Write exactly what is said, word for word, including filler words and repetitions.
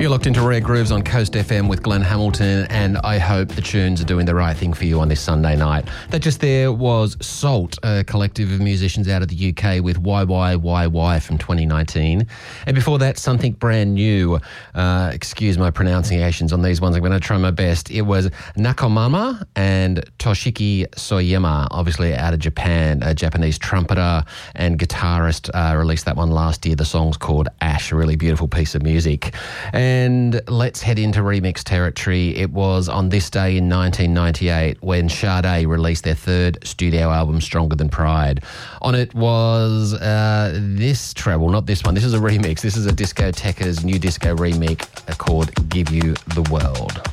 You're locked into Rare Grooves on Coast F M with Glenn Hamilton, and I hope the tunes are doing the right thing for you on this Sunday night. That just there was Salt, a collective of musicians out of the U K with Y Y Y Y from twenty nineteen. And before that, something brand new. Uh, excuse my pronunciations on these ones. I'm going to try my best. It was Nakomama and Toshiki Soyama, obviously out of Japan, a Japanese trumpeter and guitarist, uh, released that one last year. The song's called Ash, a really beautiful piece of music. And let's head into remix territory. It was on this day in nineteen ninety-eight when Sade released their third studio album, Stronger Than Pride. On it was uh, this track, well, not this one. This is a remix. This is a Discotheca's new disco remix called Give You the World.